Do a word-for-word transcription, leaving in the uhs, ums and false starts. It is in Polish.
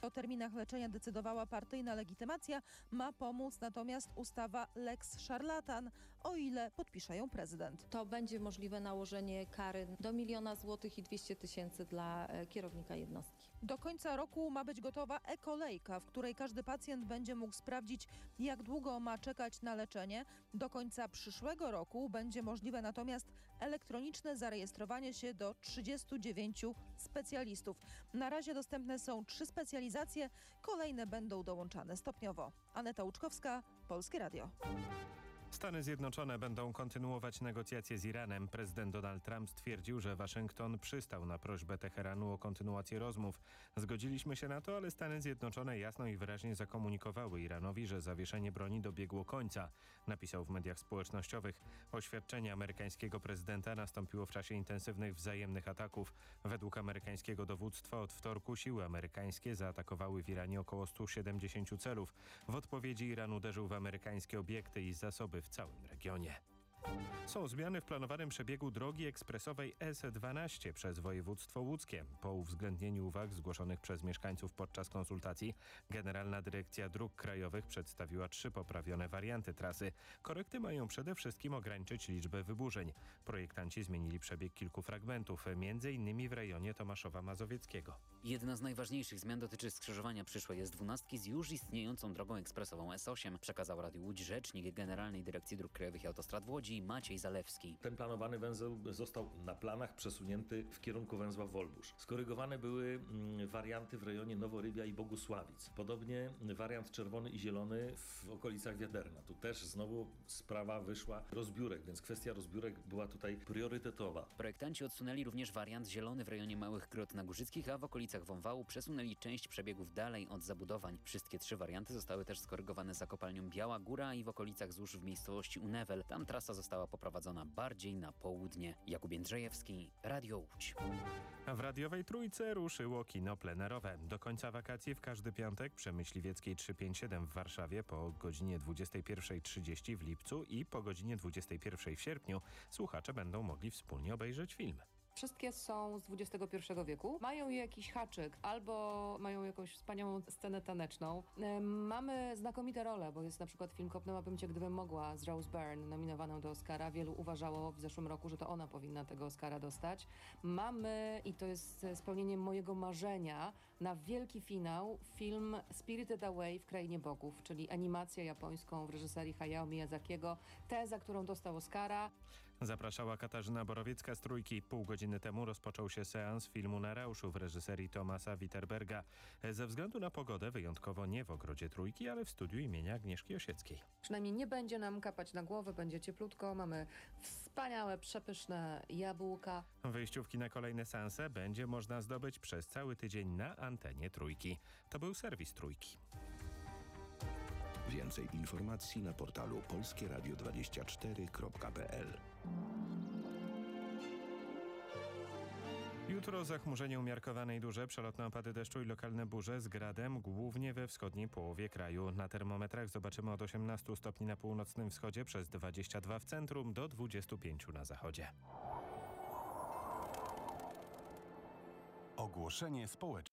O terminach leczenia decydowała partyjna legitymacja, ma pomóc natomiast ustawa Lex Szarlatan, o ile podpisze ją prezydent. To będzie możliwe nałożenie kary do miliona złotych i dwieście tysięcy dla kierownika jednostki. Do końca roku ma być gotowa e-kolejka, w której każdy pacjent będzie mógł sprawdzić, jak długo ma czekać na leczenie. Do końca przyszłego roku będzie możliwe natomiast elektroniczne zarejestrowanie się do trzydziestu dziewięciu specjalistów. Na razie dostępne są trzy specjalizacje, kolejne będą dołączane stopniowo. Aneta Łuczkowska, Polskie Radio. Stany Zjednoczone będą kontynuować negocjacje z Iranem. Prezydent Donald Trump stwierdził, że Waszyngton przystał na prośbę Teheranu o kontynuację rozmów. Zgodziliśmy się na to, ale Stany Zjednoczone jasno i wyraźnie zakomunikowały Iranowi, że zawieszenie broni dobiegło końca, napisał w mediach społecznościowych. Oświadczenie amerykańskiego prezydenta nastąpiło w czasie intensywnych wzajemnych ataków. Według amerykańskiego dowództwa od wtorku siły amerykańskie zaatakowały w Iranie około stu siedemdziesięciu celów. W odpowiedzi Iran uderzył w amerykańskie obiekty i zasoby w całym regionie. Są zmiany w planowanym przebiegu drogi ekspresowej S dwanaście przez województwo łódzkie. Po uwzględnieniu uwag zgłoszonych przez mieszkańców podczas konsultacji Generalna Dyrekcja Dróg Krajowych przedstawiła trzy poprawione warianty trasy. Korekty mają przede wszystkim ograniczyć liczbę wyburzeń. Projektanci zmienili przebieg kilku fragmentów, między innymi w rejonie Tomaszowa Mazowieckiego. Jedna z najważniejszych zmian dotyczy skrzyżowania przyszłej S dwanaście z już istniejącą drogą ekspresową S osiem, przekazał Radiu Łódź rzecznik Generalnej Dyrekcji Dróg Krajowych i Autostrad w Łodzi Maciej Zalewski. Ten planowany węzeł został na planach przesunięty w kierunku węzła Wolbusz. Skorygowane były mm, warianty w rejonie Noworybia i Bogusławic. Podobnie wariant czerwony i zielony w okolicach Wiaderna. Tu też znowu sprawa wyszła rozbiórek, więc kwestia rozbiórek była tutaj priorytetowa. Projektanci odsunęli również wariant zielony w rejonie Małych Grot Nagórzyckich, a w okolicach Wąwału przesunęli część przebiegów dalej od zabudowań. Wszystkie trzy warianty zostały też skorygowane za kopalnią Biała Góra i w okolicach złóż w miejscowości Unewel. Tam trasa została poprowadzona bardziej na południe. Jakub Jędrzejewski, Radio Łódź. W radiowej Trójce ruszyło kino plenerowe. Do końca wakacji w każdy piątek przy Myśliwieckiej trzysta pięćdziesiąt siedem w Warszawie po godzinie dwudziestej pierwszej trzydzieści w lipcu i po godzinie dwudziestej pierwszej w sierpniu słuchacze będą mogli wspólnie obejrzeć film. Wszystkie są z dwudziestego pierwszego wieku. Mają jakiś haczyk albo mają jakąś wspaniałą scenę taneczną. E, mamy znakomite role, bo jest na przykład film Kopnęłabym cię, gdybym mogła z Rose Byrne, nominowaną do Oscara. Wielu uważało w zeszłym roku, że to ona powinna tego Oscara dostać. Mamy, i to jest spełnieniem mojego marzenia, na wielki finał film Spirited Away w Krainie Bogów, czyli animację japońską w reżyserii Hayao Miyazakiego. Tę, za którą dostał Oscara. Zapraszała Katarzyna Borowiecka z Trójki. Pół godziny temu rozpoczął się seans filmu Na rauszu w reżyserii Tomasa Witterberga. Ze względu na pogodę wyjątkowo nie w ogrodzie Trójki, ale w studiu imienia Agnieszki Osieckiej. Przynajmniej nie będzie nam kapać na głowę, będzie cieplutko, mamy wspaniałe, przepyszne jabłka. Wyjściówki na kolejne seanse będzie można zdobyć przez cały tydzień na antenie Trójki. To był serwis Trójki. Więcej informacji na portalu polskie radio dwadzieścia cztery kropka p l. Jutro zachmurzenie umiarkowane i duże, przelotne opady deszczu i lokalne burze z gradem, głównie we wschodniej połowie kraju. Na termometrach zobaczymy od osiemnastu stopni na północnym wschodzie, przez dwadzieścia dwa w centrum, do dwudziestu pięciu na zachodzie. Ogłoszenie społeczne.